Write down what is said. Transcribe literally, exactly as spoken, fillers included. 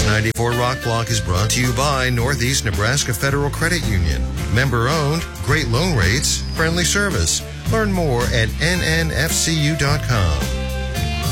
ninety-four Rock Block is brought to you by Northeast Nebraska Federal Credit Union. Member owned, great loan rates, friendly service. Learn more at N N F C U dot com.